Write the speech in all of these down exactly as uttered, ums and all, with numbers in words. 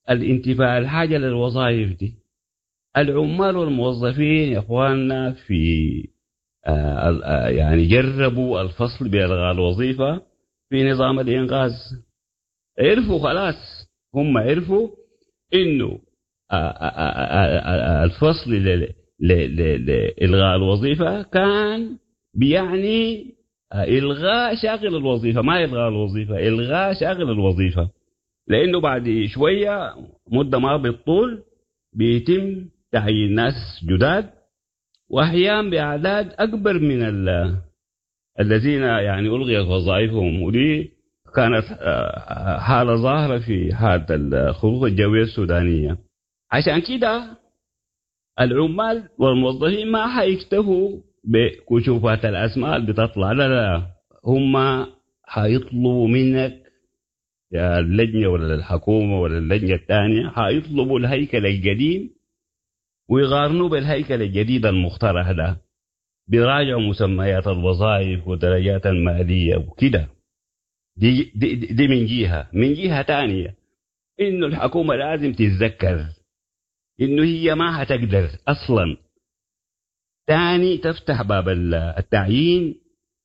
الانتفاع الحاجة للوظائف دي. العمال والموظفين يا اخواننا في آه آه يعني جربوا الفصل بإلغاء الوظيفة في نظام الإنقاذ. عرفوا خلاص، هم عرفوا إنه آه آه آه آه الفصل لإلغاء الوظيفة كان بيعني إلغاء شاغل الوظيفة، ما إلغاء الوظيفة، إلغاء شاغل الوظيفة. لأنه بعد شوية مدة ما بالطول بيتم تعيين ناس جداد، وأحيانا بأعداد أكبر من الذين يعني ألغيت وظائفهم. ودي كانت حالة ظاهرة في حالة الخطوط الجوية السودانية. عشان كده العمال والموظفين ما حيكتفوا بكشوفات الأسماء اللي بتطلع، لا لا، هم حيطلبوا منك يا اللجنة ولا الحكومة ولا اللجنة الثانية، حيطلبوا الهيكل القديم ويقارنوا بالهيكل الجديد المخترع ده، بيراجعوا مسميات الوظائف ودرجات المالية وكده. دي, دي, دي من جهة. من جهة تانية إنه الحكومة لازم تتذكر إنه هي ما هتقدر أصلا تاني تفتح باب التعيين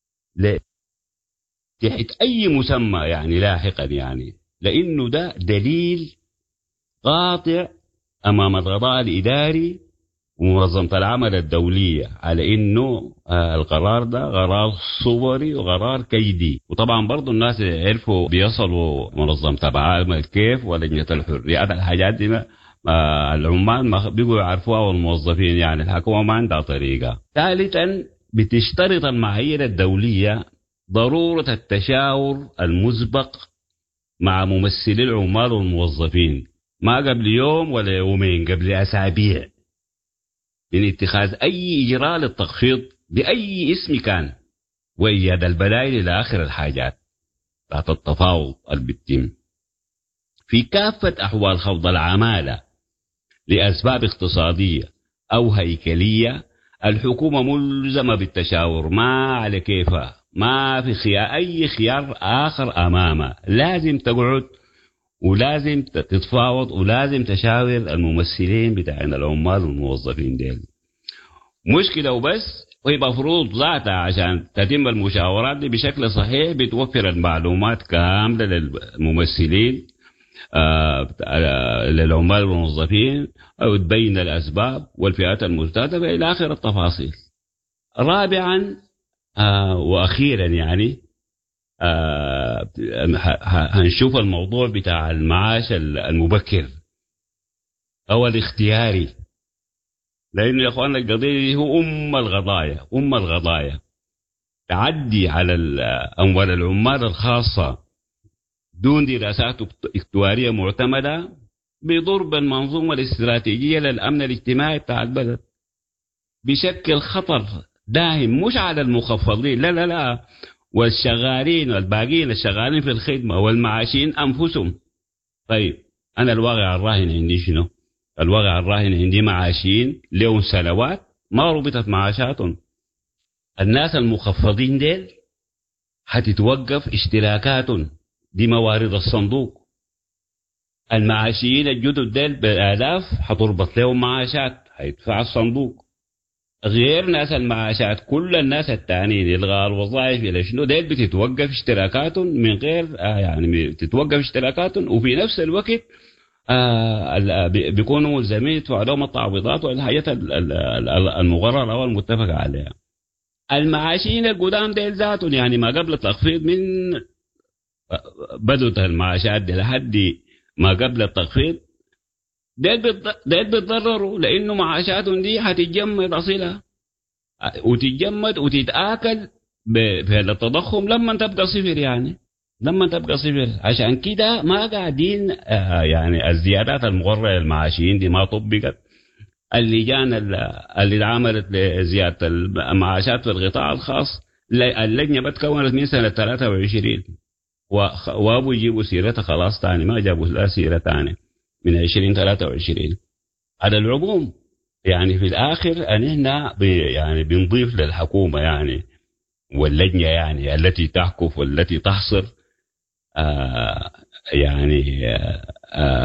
تحت أي مسمى يعني لاحقا، يعني لأنه ده دليل قاطع أمام القضاء الإداري ومنظمة العمل الدولية على إنه القرار ده قرار صوري وقرار كيدي. وطبعا برضو الناس عرفوا بيصلوا منظمة العمل كيف ولجنة الحريات الحاجات دي ما العمال ما بيقوا يعرفوها، والموظفين يعني الحكومة ما عندها طريقة. ثالثا بتشترط المعايير الدولية ضرورة التشاور المسبق مع ممثلي العمال والموظفين، ما قبل يوم ولا يومين، قبل أسابيع، من اتخاذ أي إجراء للتخفيض بأي اسم كان، وإيجاد البدائل إلى آخر الحاجات تحت التفاوض البتم. في كافة أحوال خفض العمالة لأسباب اقتصادية أو هيكلية، الحكومة ملزمة بالتشاور، ما على كيفها، ما في خيار أي خيار آخر أمامها. لازم تقعد ولازم تتفاوض ولازم تشاور الممثلين بتاعين العمال والموظفين ديل. مشكلة وبس، وهي مفروض ذاتها عشان تتم المشاورات دي بشكل صحيح بتوفر المعلومات كاملة للممثلين آه للعمال والموظفين، أو تبين الأسباب والفئات المستهدفة إلى آخر التفاصيل. رابعا آه وأخيرا يعني آه هنشوف الموضوع بتاع المعاش المبكر أو الاختياري، لأنه يا أخوانا القضية دي هو أم القضايا، أم القضايا. تعدي على أموال العمال الخاصة دون دراسات اكتوارية معتمدة بيضر بالمنظومة الاستراتيجية للأمن الاجتماعي بتاع البلد، بشكل خطر داهم مش على المخفضين، لا لا لا، والشغالين والباقين الشغالين في الخدمة والمعاشين أنفسهم. طيب أنا الواقع الراهن عندي شنو؟ الواقع الراهن عندي معاشين لهم سنوات ما ربطت معاشاتهم. الناس المخفضين ديل هتتوقف اشتراكاتهم، دي موارد الصندوق. المعاشيين الجدد ديل بالآلاف هتربط لهم معاشات هيدفع الصندوق، غير ناس المعاشات. كل الناس التانيين إلغاء الوظائف إلى شنو ديل بتتوقف اشتراكاتهم من غير آه يعني بتتوقف اشتراكاتهم، وفي نفس الوقت آه بيكونوا ملزمين يدفعوا لهم التعويضات والحاجات المقررة أو المتفق عليها. المعاشين القدام ديل ذاتهم يعني ما قبل التخفيض من بدوة المعاشات دي لحد ما قبل التخفيض ديل بيتضرروا، لأنه معاشاتهم دي هتتجمد أصيلها وتتجمد وتتآكل بالتضخم لما تبقى صفر، يعني لما تبقى صفر. عشان كده ما قاعدين آه يعني الزيادات المقررة للمعاشين دي ما طبقت. اللجان اللي عملت لزيادة المعاشات في القطاع الخاص اللجنة بتكونت من سنة ثلاثة وعشرين، وابو يجيبوا سيرتها خلاص تاني، ما جابوا لا سيرة تاني من عشرين ثلاثة وعشرين. على العموم يعني في الآخر أننا يعني بنضيف للحكومة يعني واللجنة يعني التي تحكف والتي تحصر آه يعني آه